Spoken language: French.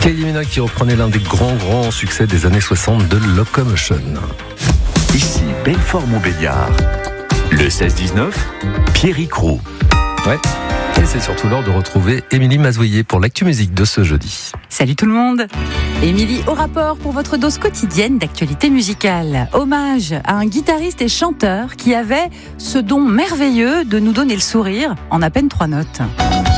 Kylie Minogue qui reprenait l'un des grands succès des années 60 de Locomotion. Ici, Belfort-Montbéliard. Le 16-19, Pierrick Roux. Ouais. Et c'est surtout l'heure de retrouver Émilie Mazoyer pour l'actu musique de ce jeudi. Salut tout le monde. Émilie au rapport pour votre dose quotidienne d'actualité musicale. Hommage à un guitariste et chanteur qui avait ce don merveilleux de nous donner le sourire en à peine 3 notes.